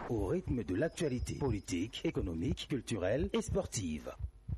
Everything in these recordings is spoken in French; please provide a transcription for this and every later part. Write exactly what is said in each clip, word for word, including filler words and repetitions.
au rythme de l'actualité politique, économique, culturelle et sportive.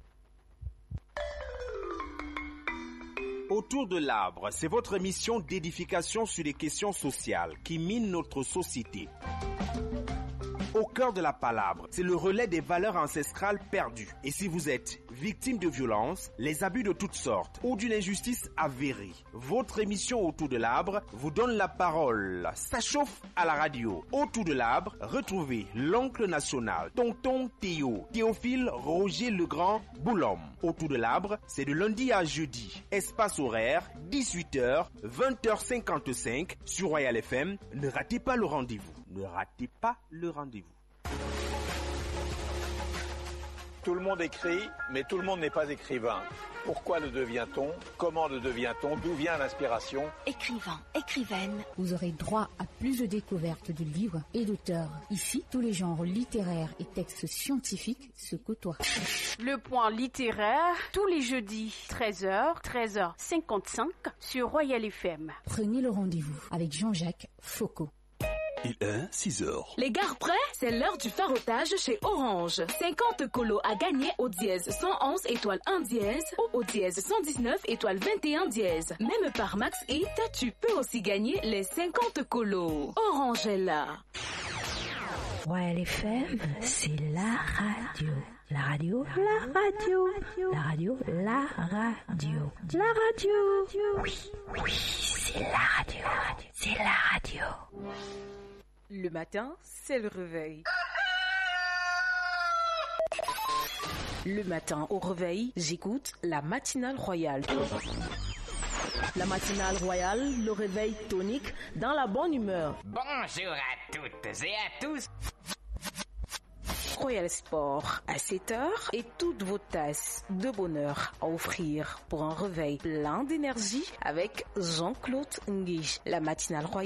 Autour de l'arbre, c'est votre émission d'édification sur les questions sociales qui minent notre société. Au cœur de la palabre, c'est le relais des valeurs ancestrales perdues. Et si vous êtes victime de violences, les abus de toutes sortes ou d'une injustice avérée, votre émission Autour de l'arbre vous donne la parole. Ça chauffe à la radio. Autour de l'arbre, retrouvez l'oncle national, tonton Théo, Théophile Roger Legrand Boulhomme. Autour de l'arbre, c'est de lundi à jeudi. Espace horaire, dix-huit heures, vingt heures cinquante-cinq sur Royal F M. Ne ratez pas le rendez-vous. Ne ratez pas le rendez-vous. Tout le monde écrit, mais tout le monde n'est pas écrivain. Pourquoi le devient-on? Comment le devient-on? D'où vient l'inspiration? Écrivain, écrivaine. Vous aurez droit à plus de découvertes de livres et d'auteurs. Ici, tous les genres littéraires et textes scientifiques se côtoient. Le point littéraire, tous les jeudis, treize heures, treize heures cinquante-cinq sur Royal F M. Prenez le rendez-vous avec Jean-Jacques Foucault. Il est six heures. Les gares prêts, c'est l'heure du farotage chez Orange. cinquante colos à gagner au dièse cent onze étoile un dièse ou au dièse cent dix-neuf étoile vingt et un dièse. Même par Max Hit, tu peux aussi gagner les cinquante colos. Orange est là. Royal F M, c'est la radio. La radio, la radio, la radio, la radio, la radio. Oui, oui, c'est la radio, c'est la radio. Le matin, c'est le réveil. Le matin, au réveil, j'écoute la matinale royale. La matinale royale, le réveil tonique dans la bonne humeur. Bonjour à toutes et à tous. Royal Sport à sept heures et toutes vos tasses de bonheur à offrir pour un réveil plein d'énergie avec Jean-Claude Nguige. La matinale royale.